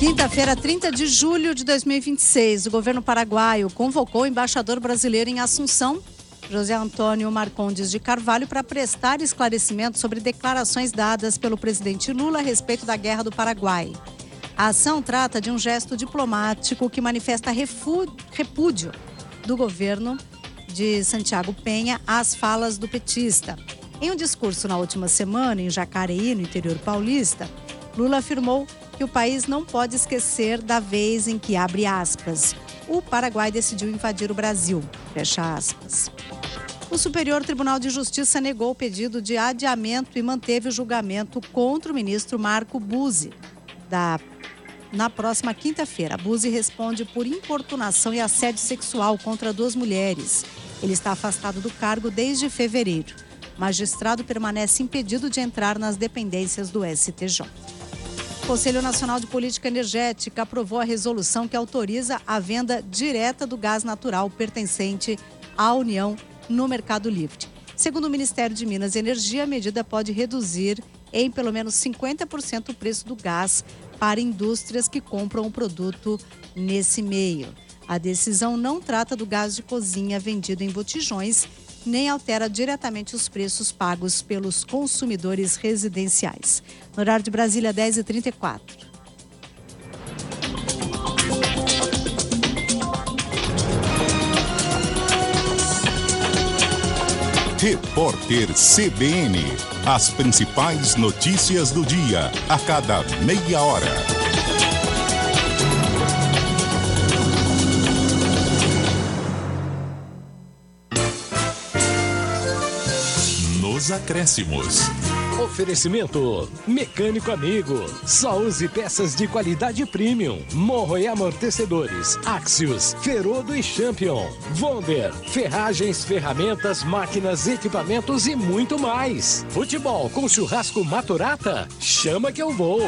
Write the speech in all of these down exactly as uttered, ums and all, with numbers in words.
Quinta-feira, trinta de julho de dois mil e vinte e seis, o governo paraguaio convocou o embaixador brasileiro em Assunção, José Antônio Marcondes de Carvalho, para prestar esclarecimentos sobre declarações dadas pelo presidente Lula a respeito da guerra do Paraguai. A ação trata de um gesto diplomático que manifesta repúdio do governo de Santiago Penha às falas do petista. Em um discurso na última semana, em Jacareí, no interior paulista, Lula afirmou que o país não pode esquecer da vez em que, abre aspas, o Paraguai decidiu invadir o Brasil, fecha aspas. O Superior Tribunal de Justiça negou o pedido de adiamento e manteve o julgamento contra o ministro Marco Buzzi. Da, na próxima quinta-feira, Buzzi responde por importunação e assédio sexual contra duas mulheres. Ele está afastado do cargo desde fevereiro. O magistrado permanece impedido de entrar nas dependências do S T J. O Conselho Nacional de Política Energética aprovou a resolução que autoriza a venda direta do gás natural pertencente à União no Mercado Livre. Segundo o Ministério de Minas e Energia, a medida pode reduzir em pelo menos cinquenta por cento o preço do gás para indústrias que compram o produto nesse meio. A decisão não trata do gás de cozinha vendido em botijões, nem altera diretamente os preços pagos pelos consumidores residenciais. No horário de Brasília, dez e trinta e quatro. Repórter C B N. As principais notícias do dia, a cada meia hora. Nos acréscimos. Oferecimento Mecânico Amigo. Só use peças de qualidade premium. Morro e amortecedores. Axios, Ferodo e Champion. Vonder, ferragens, ferramentas, máquinas, equipamentos e muito mais. Futebol com churrasco Maturata? Chama que eu vou.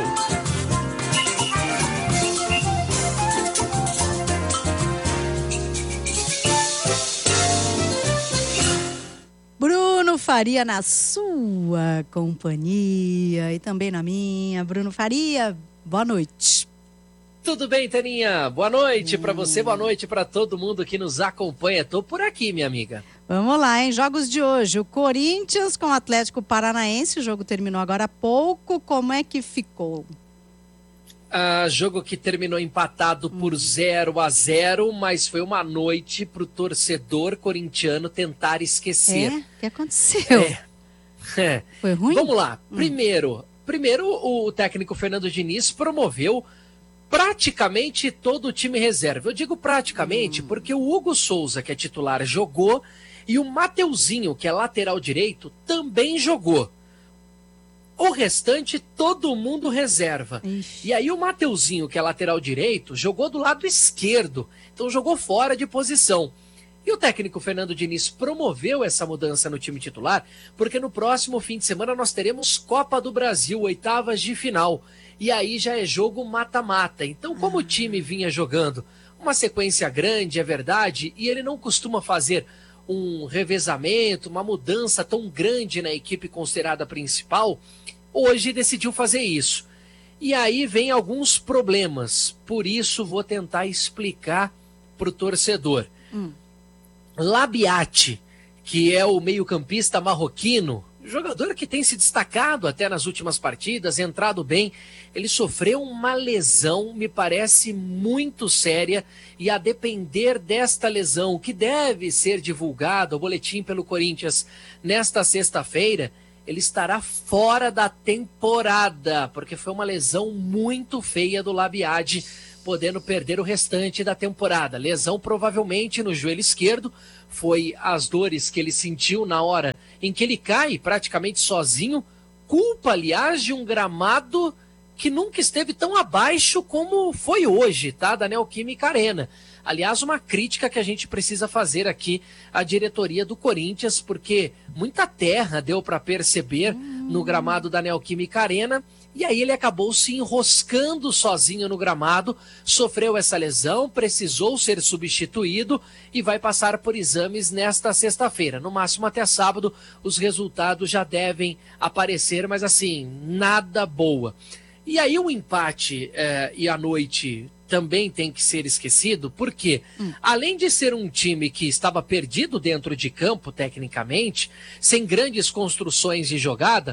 Bruno Faria na sua companhia e também na minha. Bruno Faria, boa noite. Tudo bem, Taninha? Boa noite hum. para você, boa noite para todo mundo que nos acompanha. Tô por aqui, minha amiga. Vamos lá, hein? Jogos de hoje. O Corinthians com o Atlético Paranaense. O jogo terminou agora há pouco. Como é que ficou? Ah, jogo que terminou empatado por zero a zero, mas foi uma noite para o torcedor corintiano tentar esquecer. É? O que aconteceu? É. É. Foi ruim? Vamos lá. Hum. Primeiro, primeiro, o técnico Fernando Diniz promoveu praticamente todo o time reserva. Eu digo praticamente hum. porque o Hugo Souza, que é titular, jogou e o Mateuzinho, que é lateral direito, também jogou. O restante, todo mundo reserva. Ixi. E aí o Mateuzinho, que é lateral direito, jogou do lado esquerdo. Então jogou fora de posição. E o técnico Fernando Diniz promoveu essa mudança no time titular, porque no próximo fim de semana nós teremos Copa do Brasil, oitavas de final. E aí já é jogo mata-mata. Então, como ah. o time vinha jogando uma sequência grande, é verdade, e ele não costuma fazer um revezamento, uma mudança tão grande na equipe considerada principal, hoje decidiu fazer isso. E aí vem alguns problemas, por isso vou tentar explicar para o torcedor. Hum. Labiati, que é o meio-campista marroquino, jogador que tem se destacado até nas últimas partidas, entrado bem, ele sofreu uma lesão, me parece muito séria, e a depender desta lesão, que deve ser divulgado, o boletim pelo Corinthians, nesta sexta-feira, ele estará fora da temporada, porque foi uma lesão muito feia do Labiade, podendo perder o restante da temporada. Lesão provavelmente no joelho esquerdo, foi as dores que ele sentiu na hora em que ele cai praticamente sozinho, culpa, aliás, de um gramado que nunca esteve tão abaixo como foi hoje, tá? Da Neoquímica Arena. Aliás, uma crítica que a gente precisa fazer aqui à diretoria do Corinthians, porque muita terra deu para perceber hum. no gramado da Neoquímica Arena, e aí ele acabou se enroscando sozinho no gramado, sofreu essa lesão, precisou ser substituído e vai passar por exames nesta sexta-feira. No máximo até sábado, os resultados já devem aparecer, mas assim, nada boa. E aí o empate eh, e a noite também tem que ser esquecido, porque hum. além de ser um time que estava perdido dentro de campo, tecnicamente, sem grandes construções de jogada,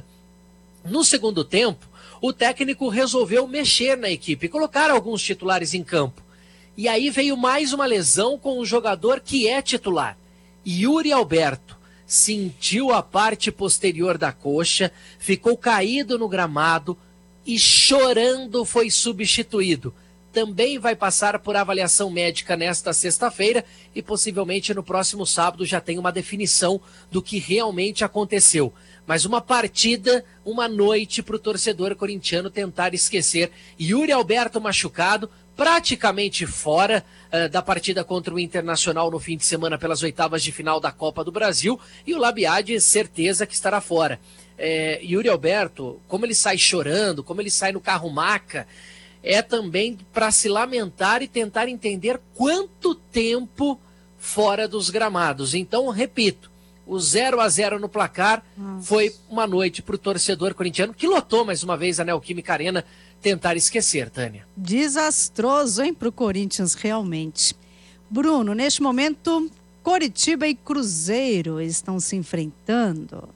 no segundo tempo, o técnico resolveu mexer na equipe, colocar alguns titulares em campo. E aí veio mais uma lesão com um jogador que é titular. Yuri Alberto sentiu a parte posterior da coxa, ficou caído no gramado e chorando foi substituído. Também vai passar por avaliação médica nesta sexta-feira e possivelmente no próximo sábado já tem uma definição do que realmente aconteceu. Mas uma partida, uma noite para o torcedor corintiano tentar esquecer. Yuri Alberto machucado, praticamente fora uh, da partida contra o Internacional no fim de semana pelas oitavas de final da Copa do Brasil, e o Labiade certeza que estará fora. É, Yuri Alberto, como ele sai chorando, como ele sai no carro-maca, é também para se lamentar e tentar entender quanto tempo fora dos gramados. Então, repito, o zero a zero no placar Nossa. Foi uma noite para o torcedor corintiano, que lotou mais uma vez a Neoquímica Arena, tentar esquecer, Tânia. Desastroso, hein, para o Corinthians, realmente. Bruno, neste momento, Coritiba e Cruzeiro estão se enfrentando.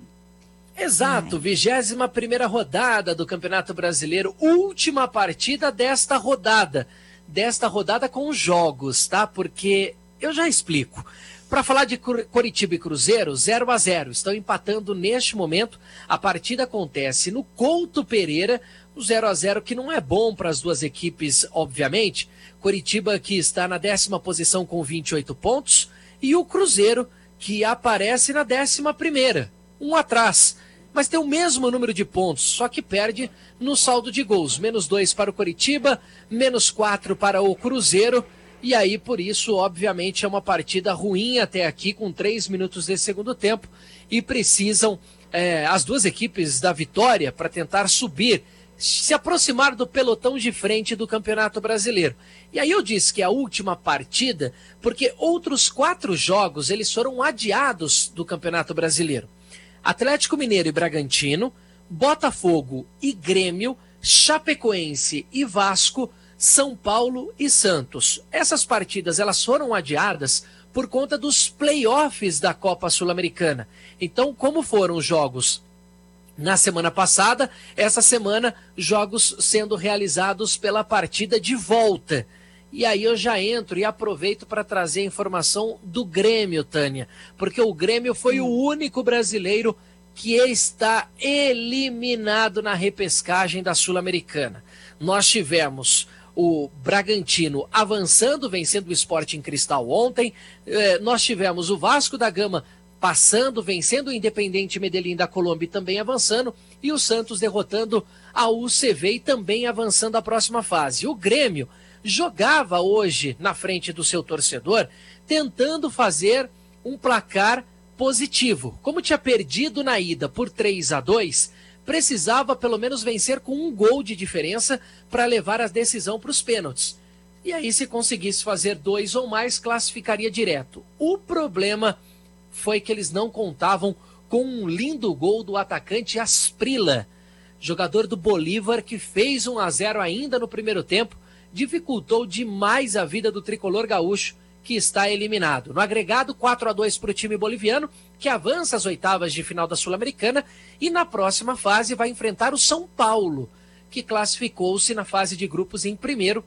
Exato, vigésima primeira rodada do Campeonato Brasileiro, última partida desta rodada, desta rodada com os jogos, tá? Porque eu já explico. Para falar de Coritiba e Cruzeiro, zero a zero, estão empatando neste momento. A partida acontece no Couto Pereira, o zero a zero que não é bom para as duas equipes, obviamente. Coritiba que está na décima posição com vinte e oito pontos e o Cruzeiro que aparece na décima primeira, um atrás. Mas tem o mesmo número de pontos, só que perde no saldo de gols. Menos dois para o Coritiba, menos quatro para o Cruzeiro. E aí, por isso, obviamente, é uma partida ruim até aqui, com três minutos de segundo tempo. E precisam é, as duas equipes da vitória para tentar subir, se aproximar do pelotão de frente do Campeonato Brasileiro. E aí eu disse que é a última partida, porque outros quatro jogos eles foram adiados do Campeonato Brasileiro. Atlético Mineiro e Bragantino, Botafogo e Grêmio, Chapecoense e Vasco, São Paulo e Santos. Essas partidas elas foram adiadas por conta dos playoffs da Copa Sul-Americana. Então, como foram os jogos na semana passada, essa semana, jogos sendo realizados pela partida de volta. E aí eu já entro e aproveito para trazer a informação do Grêmio, Tânia, porque o Grêmio foi hum. o único brasileiro que está eliminado na repescagem da Sul-Americana. Nós tivemos o Bragantino avançando, vencendo o Sporting Cristal ontem, eh, nós tivemos o Vasco da Gama passando, vencendo o Independiente Medellín da Colômbia e também avançando, e o Santos derrotando a U C V e também avançando à próxima fase. O Grêmio jogava hoje na frente do seu torcedor, tentando fazer um placar positivo. Como tinha perdido na ida por três a dois, precisava pelo menos vencer com um gol de diferença para levar a decisão para os pênaltis. E aí, se conseguisse fazer dois ou mais, classificaria direto. O problema foi que eles não contavam com um lindo gol do atacante Asprilla, jogador do Bolívar, que fez um a zero ainda no primeiro tempo, dificultou demais a vida do tricolor gaúcho, que está eliminado. No agregado, quatro a dois para o time boliviano, que avança às oitavas de final da Sul-Americana e na próxima fase vai enfrentar o São Paulo, que classificou-se na fase de grupos em primeiro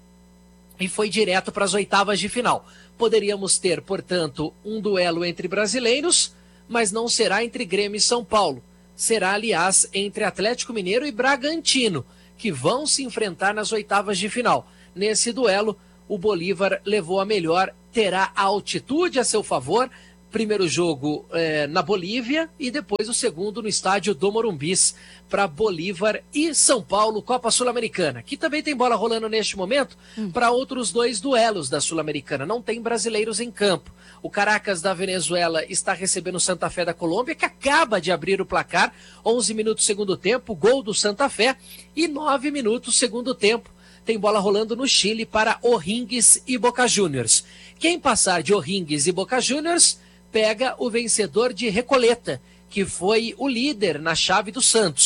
e foi direto para as oitavas de final. Poderíamos ter, portanto, um duelo entre brasileiros, mas não será entre Grêmio e São Paulo. Será, aliás, entre Atlético Mineiro e Bragantino, que vão se enfrentar nas oitavas de final. Nesse duelo, o Bolívar levou a melhor, terá a altitude a seu favor. Primeiro jogo eh, na Bolívia e depois o segundo no estádio do Morumbis para Bolívar e São Paulo, Copa Sul-Americana, que também tem bola rolando neste momento hum. para outros dois duelos da Sul-Americana. Não tem brasileiros em campo. O Caracas da Venezuela está recebendo o Santa Fé da Colômbia, que acaba de abrir o placar, onze minutos segundo tempo, gol do Santa Fé, e nove minutos segundo tempo. Tem bola rolando no Chile para O'Higgins e Boca Juniors. Quem passar de O'Higgins e Boca Juniors pega o vencedor de Recoleta, que foi o líder na chave do Santos.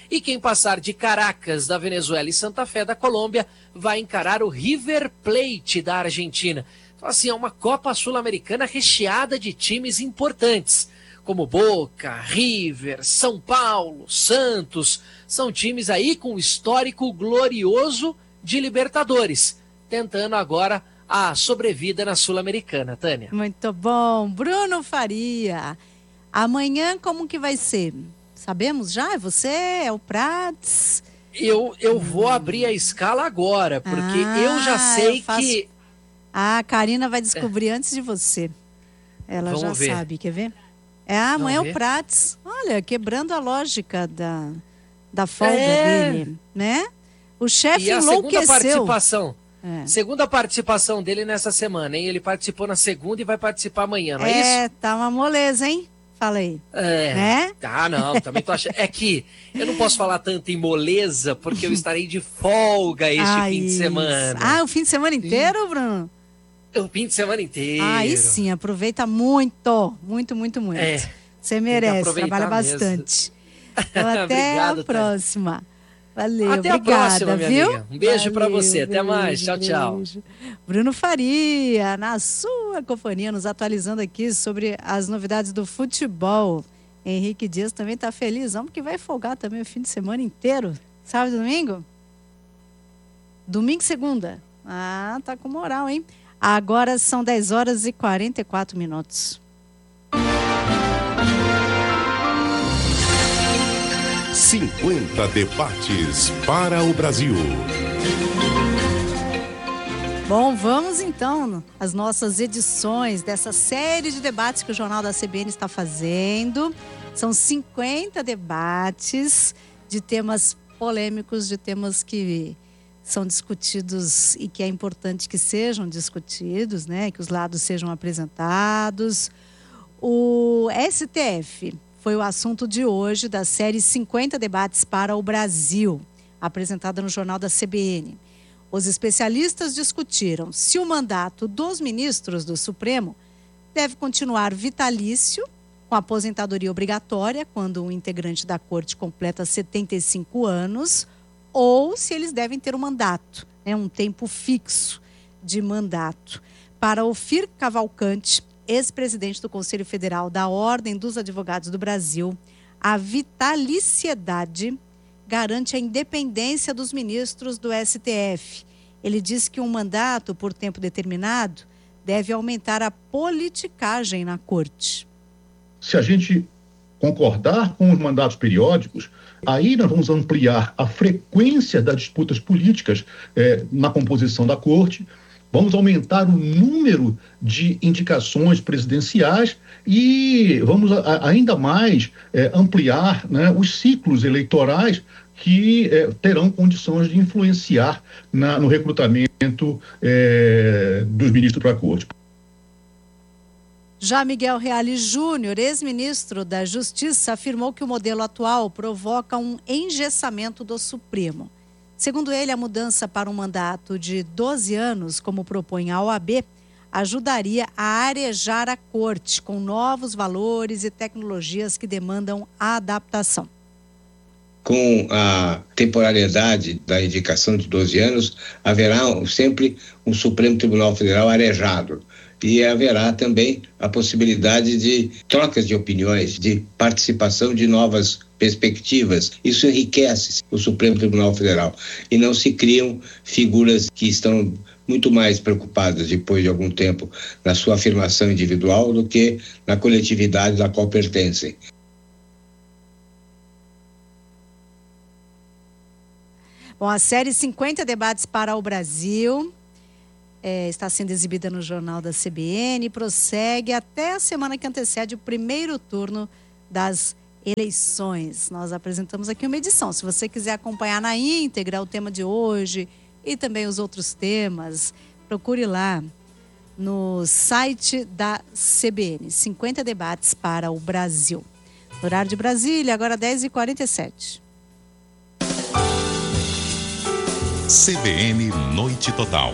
E quem passar de Caracas, da Venezuela, e Santa Fé, da Colômbia, vai encarar o River Plate, da Argentina. Então, assim, é uma Copa Sul-Americana recheada de times importantes, como Boca, River, São Paulo, Santos. São times aí com histórico glorioso de Libertadores, tentando agora a sobrevida na Sul-Americana, Tânia. Muito bom. Bruno Faria, amanhã como que vai ser? Sabemos já? É você? É o Prats? Eu, eu hum. vou abrir a escala agora, porque ah, eu já sei eu faço... que... Ah, a Karina vai descobrir é. antes de você. Ela Vamos já ver. sabe, quer ver? É, amanhã é o Prats. Olha, quebrando a lógica da, da folga é. dele, né? O chefe enlouqueceu. Segunda participação. É. Segunda participação dele nessa semana, hein? Ele participou na segunda e vai participar amanhã, não é, é isso? É, tá uma moleza, hein? Fala aí. É. Né? Ah, não, também tô achando. É que eu não posso falar tanto em moleza, porque eu estarei de folga este ah, fim isso. de semana. Ah, o fim de semana inteiro, Bruno? O fim de semana inteiro. Aí sim, aproveita muito, muito, muito, muito. É. Você merece, trabalha mesmo. bastante. Então, até Obrigado, a próxima. Tá? Valeu, até obrigada, a próxima, minha viu? amiga. Um beijo para você, até beijo, mais, tchau, tchau. Beijo. Bruno Faria, na sua companhia, nos atualizando aqui sobre as novidades do futebol. Henrique Dias também tá feliz, vamos que vai folgar também o fim de semana inteiro. Sábado e domingo? Domingo e segunda. Ah, tá com moral, hein? Agora são dez horas e quarenta e quatro minutos. cinquenta debates para o Brasil. Bom, vamos então às nossas edições dessa série de debates que o Jornal da C B N está fazendo. São cinquenta debates de temas polêmicos, de temas que são discutidos e que é importante que sejam discutidos, né? Que os lados sejam apresentados. O S T F foi o assunto de hoje da série cinquenta debates para o Brasil, apresentada no Jornal da C B N. Os especialistas discutiram se o mandato dos ministros do Supremo deve continuar vitalício, com aposentadoria obrigatória, quando um integrante da corte completa setenta e cinco anos, ou se eles devem ter um mandato, né, um tempo fixo de mandato. Para Ofir Cavalcante, ex-presidente do Conselho Federal da Ordem dos Advogados do Brasil, a vitaliciedade garante a independência dos ministros do S T F. Ele diz que um mandato por tempo determinado deve aumentar a politicagem na corte. Se a gente concordar com os mandatos periódicos, aí nós vamos ampliar a frequência das disputas políticas eh, na composição da corte. Vamos aumentar o número de indicações presidenciais e vamos a, ainda mais é, ampliar, né, os ciclos eleitorais que é, terão condições de influenciar na, no recrutamento é, dos ministros para a corte. Já Miguel Reale Júnior, ex-ministro da Justiça, afirmou que o modelo atual provoca um engessamento do Supremo. Segundo ele, a mudança para um mandato de doze anos, como propõe a O A B, ajudaria a arejar a corte com novos valores e tecnologias que demandam a adaptação. Com a temporalidade da indicação de doze anos, haverá sempre um Supremo Tribunal Federal arejado. E haverá também a possibilidade de trocas de opiniões, de participação de novas perspectivas. Isso enriquece o Supremo Tribunal Federal e não se criam figuras que estão muito mais preocupadas depois de algum tempo na sua afirmação individual do que na coletividade da qual pertencem. Bom, a série cinquenta debates para o Brasil é, está sendo exibida no Jornal da C B N e prossegue até a semana que antecede o primeiro turno das eleições. Nós apresentamos aqui uma edição. Se você quiser acompanhar na íntegra o tema de hoje e também os outros temas, procure lá no site da C B N. cinquenta debates para o Brasil. No horário de Brasília, agora dez e quarenta e sete. C B N Noite Total.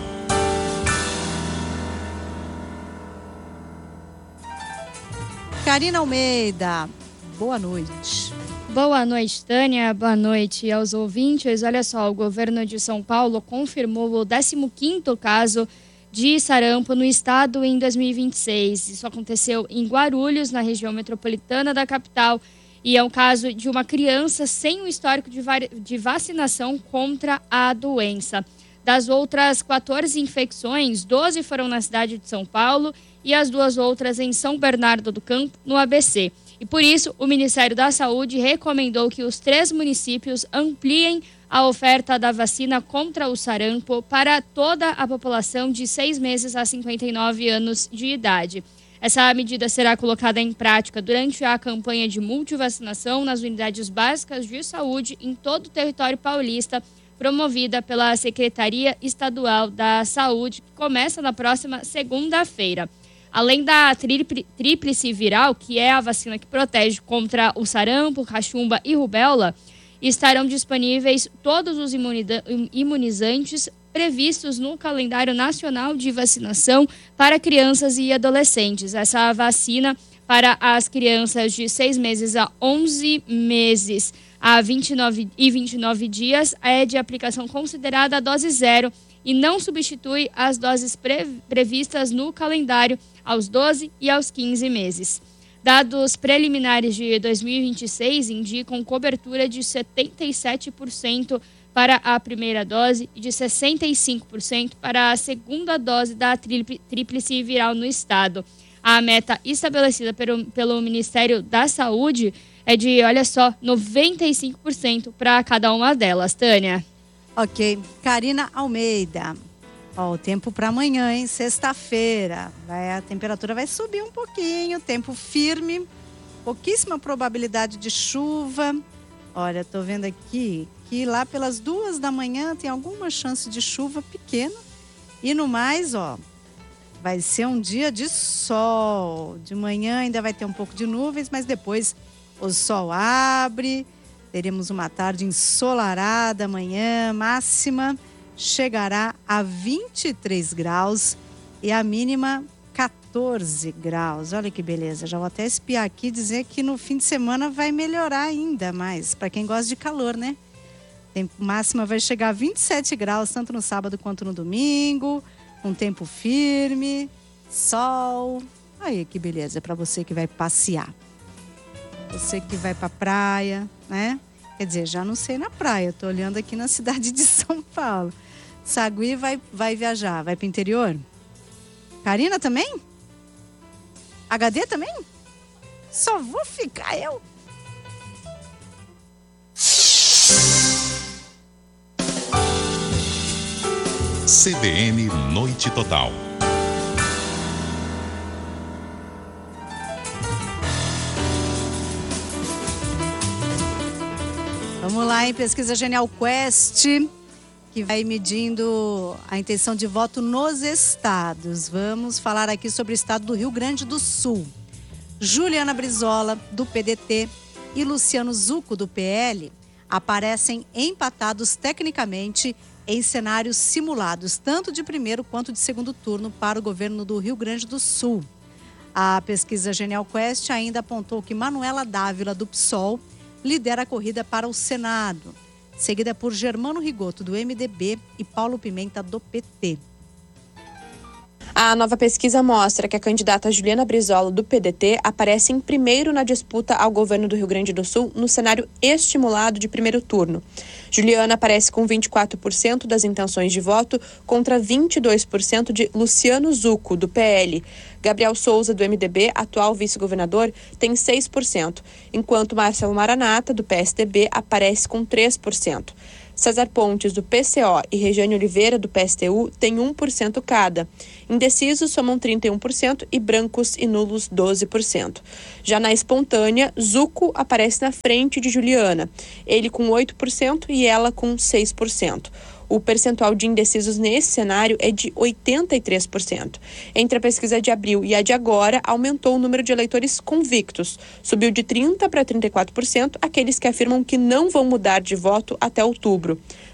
Karina Almeida, boa noite. Boa noite, Tânia. Boa noite aos ouvintes. Olha só, o governo de São Paulo confirmou o décimo quinto caso de sarampo no estado em dois mil e vinte e seis. Isso aconteceu em Guarulhos, na região metropolitana da capital, e é um caso de uma criança sem um histórico de, de vacinação contra a doença. Das outras quatorze infecções, doze foram na cidade de São Paulo e as duas outras em São Bernardo do Campo, no A B C. E por isso, o Ministério da Saúde recomendou que os três municípios ampliem a oferta da vacina contra o sarampo para toda a população de seis meses a cinquenta e nove anos de idade. Essa medida será colocada em prática durante a campanha de multivacinação nas unidades básicas de saúde em todo o território paulista, promovida pela Secretaria Estadual da Saúde, que começa na próxima segunda-feira. Além da tríplice viral, que é a vacina que protege contra o sarampo, cachumba e rubéola, estarão disponíveis todos os imunizantes previstos no calendário nacional de vacinação para crianças e adolescentes. Essa vacina para as crianças de seis meses a onze meses a vinte e nove e vinte e nove dias é de aplicação considerada a dose zero e não substitui as doses pre- previstas no calendário aos doze e aos quinze meses. Dados preliminares de dois mil e vinte e seis indicam cobertura de setenta e sete por cento para a primeira dose e de sessenta e cinco por cento para a segunda dose da tríplice viral no estado. A meta estabelecida pelo, pelo Ministério da Saúde é de, olha só, noventa e cinco por cento para cada uma delas. Tânia. Ok. Karina Almeida. Ó, o tempo para amanhã, hein? Sexta-feira. Vai, a temperatura vai subir um pouquinho, tempo firme, pouquíssima probabilidade de chuva. Olha, tô vendo aqui que lá pelas duas da manhã tem alguma chance de chuva pequena. E no mais, ó, vai ser um dia de sol. De manhã ainda vai ter um pouco de nuvens, mas depois o sol abre. Teremos uma tarde ensolarada amanhã, máxima chegará a vinte e três graus e a mínima quatorze graus. Olha que beleza. Já vou até espiar aqui e dizer que no fim de semana vai melhorar ainda mais, para quem gosta de calor, né? Tempo máxima vai chegar a vinte e sete graus, tanto no sábado quanto no domingo, com tempo firme, sol. Aí que beleza, para você que vai passear. Você que vai pra praia, né? Quer dizer, já não sei na praia, tô olhando aqui na cidade de São Paulo. Sagui vai, vai viajar, vai pro interior? Karina também? H D também? Só vou ficar eu. C B N Noite Total. Vamos lá, em pesquisa Genial Quest, que vai medindo a intenção de voto nos estados. Vamos falar aqui sobre o estado do Rio Grande do Sul. Juliana Brizola, do P D T, e Luciano Zucco, do P L, aparecem empatados tecnicamente em cenários simulados, tanto de primeiro quanto de segundo turno, para o governo do Rio Grande do Sul. A pesquisa Genial Quest ainda apontou que Manuela Dávila, do P SOL, lidera a corrida para o Senado, seguida por Germano Rigoto, do M D B, e Paulo Pimenta, do P T. A nova pesquisa mostra que a candidata Juliana Brizola, do P D T, aparece em primeiro na disputa ao governo do Rio Grande do Sul no cenário estimulado de primeiro turno. Juliana aparece com vinte e quatro por cento das intenções de voto contra vinte e dois por cento de Luciano Zucco, do P L. Gabriel Souza, do M D B, atual vice-governador, tem seis por cento, enquanto Marcelo Maranata, do P S D B, aparece com três por cento. César Pontes, do P C O, e Regiane Oliveira, do P S T U, têm um por cento cada. Indecisos somam trinta e um por cento e brancos e nulos doze por cento. Já na espontânea, Zucco aparece na frente de Juliana, ele com oito por cento e ela com seis por cento. O percentual de indecisos nesse cenário é de oitenta e três por cento. Entre a pesquisa de abril e a de agora, aumentou o número de eleitores convictos. Subiu de trinta por cento para trinta e quatro por cento aqueles que afirmam que não vão mudar de voto até outubro.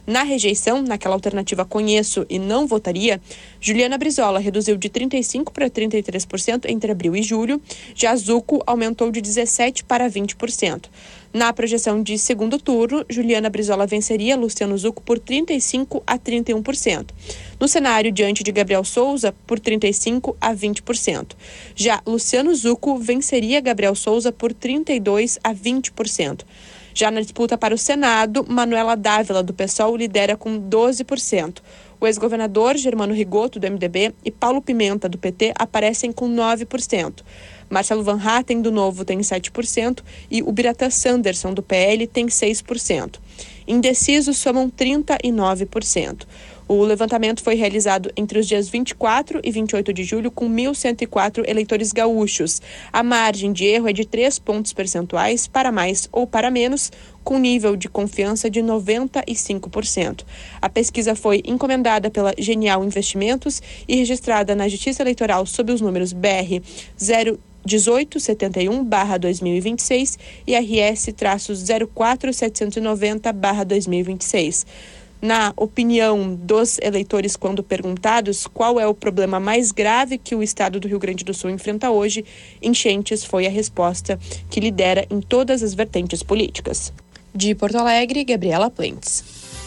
Na rejeição, naquela alternativa conheço e não votaria, Juliana Brizola reduziu de trinta e cinco por cento para trinta e três por cento entre abril e julho, já Zucco aumentou de dezessete por cento para vinte por cento. Na projeção de segundo turno, Juliana Brizola venceria Luciano Zucco por trinta e cinco por cento a trinta e um por cento. No cenário diante de Gabriel Souza, por trinta e cinco por cento a vinte por cento. Já Luciano Zucco venceria Gabriel Souza por trinta e dois por cento a vinte por cento. Já na disputa para o Senado, Manuela Dávila, do PSOL, lidera com doze por cento. O ex-governador Germano Rigoto, do M D B, e Paulo Pimenta, do P T, aparecem com nove por cento. Marcelo Van Hatten, do Novo, tem sete por cento e o Biratã Sanderson, do P L, tem seis por cento. Indecisos somam trinta e nove por cento. O levantamento foi realizado entre os dias vinte e quatro e vinte e oito de julho com mil cento e quatro eleitores gaúchos. A margem de erro é de três pontos percentuais para mais ou para menos, com nível de confiança de noventa e cinco por cento. A pesquisa foi encomendada pela Genial Investimentos e registrada na Justiça Eleitoral sob os números B R zero dezoito setenta e um barra dois mil e vinte e seis e R S zero quatro setecentos e noventa barra dois mil e vinte e seis. Na opinião dos eleitores, quando perguntados qual é o problema mais grave que o estado do Rio Grande do Sul enfrenta hoje, enchentes foi a resposta que lidera em todas as vertentes políticas. De Porto Alegre, Gabriela Plentes.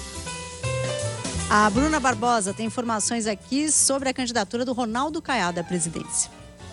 A Bruna Barbosa tem informações aqui sobre a candidatura do Ronaldo Caiado à presidência.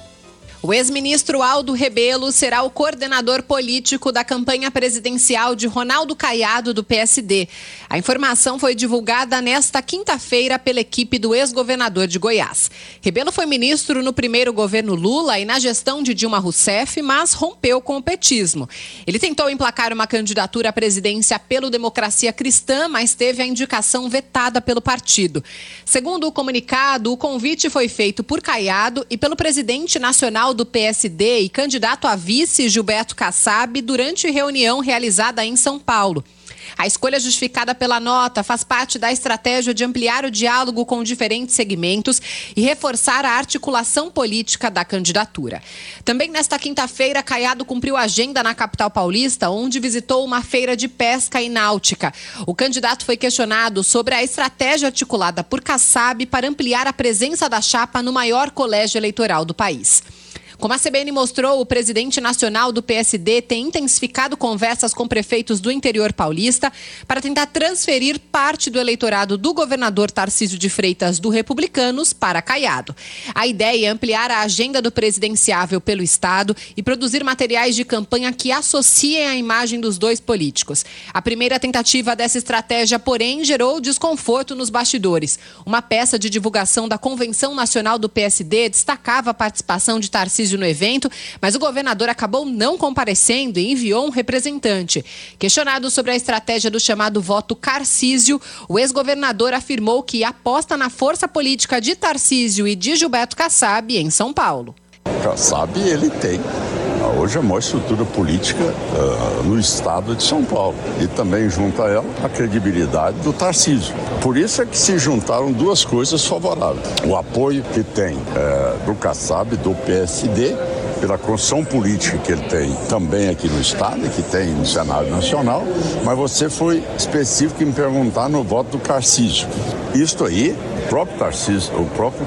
O ex-ministro Aldo Rebelo será o coordenador político da campanha presidencial de Ronaldo Caiado, do P S D. A informação foi divulgada nesta quinta-feira pela equipe do ex-governador de Goiás. Rebelo foi ministro no primeiro governo Lula e na gestão de Dilma Rousseff, mas rompeu com o petismo. Ele tentou emplacar uma candidatura à presidência pelo Democracia Cristã, mas teve a indicação vetada pelo partido. Segundo o comunicado, o convite foi feito por Caiado e pelo presidente nacional do P S D e candidato a vice Gilberto Kassab durante reunião realizada em São Paulo. A escolha justificada pela nota faz parte da estratégia de ampliar o diálogo com diferentes segmentos e reforçar a articulação política da candidatura. Também nesta quinta-feira, Caiado cumpriu a agenda na capital paulista, onde visitou uma feira de pesca e náutica. O candidato foi questionado sobre a estratégia articulada por Kassab para ampliar a presença da chapa no maior colégio eleitoral do país. Como a C B N mostrou, o presidente nacional do P S D tem intensificado conversas com prefeitos do interior paulista para tentar transferir parte do eleitorado do governador Tarcísio de Freitas do Republicanos para Caiado. A ideia é ampliar a agenda do presidenciável pelo estado e produzir materiais de campanha que associem a imagem dos dois políticos. A primeira tentativa dessa estratégia, porém, gerou desconforto nos bastidores. Uma peça de divulgação da Convenção Nacional do P S D destacava a participação de Tarcísio no evento, mas o governador acabou não comparecendo e enviou um representante. Questionado sobre a estratégia do chamado voto Carcísio, o ex-governador afirmou que aposta na força política de Tarcísio e de Gilberto Kassab em São Paulo. Kassab, ele tem hoje a maior estrutura política uh, no estado de São Paulo e também junto a ela a credibilidade do Tarcísio. Por isso é que se juntaram duas coisas favoráveis. O apoio que tem uh, do Kassab, do P S D, pela construção política que ele tem também aqui no estado e que tem no Senado Nacional, mas você foi específico em perguntar no voto do Tarcísio. Isto aí, o próprio Tarcísio, o próprio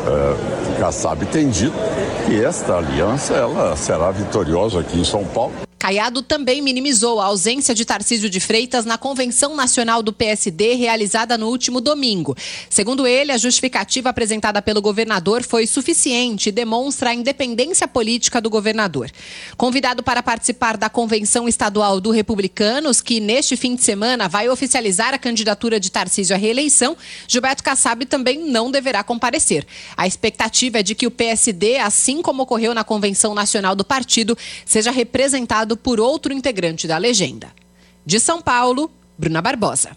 uh, Kassab tem dito que esta aliança ela será vitoriosa aqui em São Paulo. Caiado também minimizou a ausência de Tarcísio de Freitas na Convenção Nacional do P S D realizada no último domingo. Segundo ele, a justificativa apresentada pelo governador foi suficiente e demonstra a independência política do governador. Convidado para participar da Convenção Estadual do Republicanos, que neste fim de semana vai oficializar a candidatura de Tarcísio à reeleição, Gilberto Kassab também não deverá comparecer. A expectativa é de que o P S D, assim como ocorreu na Convenção Nacional do partido, seja representado por outro integrante da legenda. De São Paulo, Bruna Barbosa.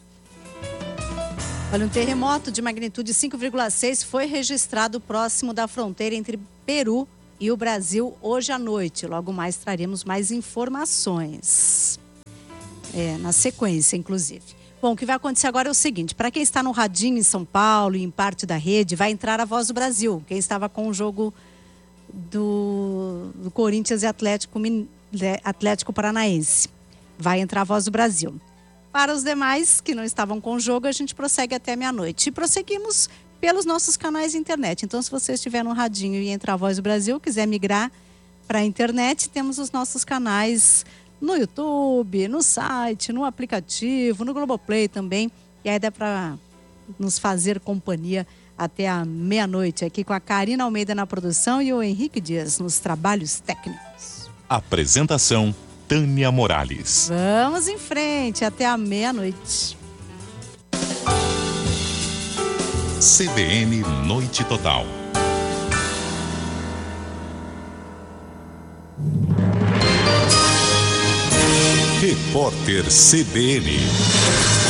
Olha, um terremoto de magnitude cinco vírgula seis foi registrado próximo da fronteira entre Peru e o Brasil hoje à noite. Logo mais traremos mais informações. É, na sequência, inclusive. Bom, o que vai acontecer agora é o seguinte, para quem está no radinho em São Paulo e em parte da rede, vai entrar a Voz do Brasil. Quem estava com o jogo do, do Corinthians e Atlético Mineiro, Atlético Paranaense. Vai entrar a Voz do Brasil. Para os demais que não estavam com o jogo, a gente prossegue até meia-noite. E prosseguimos pelos nossos canais de internet. Então, se você estiver no radinho e entrar a Voz do Brasil, quiser migrar para a internet, temos os nossos canais no YouTube, no site, no aplicativo, no Globoplay também. E aí dá para nos fazer companhia até a meia-noite, aqui com a Karina Almeida na produção e o Henrique Dias nos trabalhos técnicos. Apresentação, Tânia Morales. Vamos em frente, até a meia-noite. C B N Noite Total. Repórter C B N.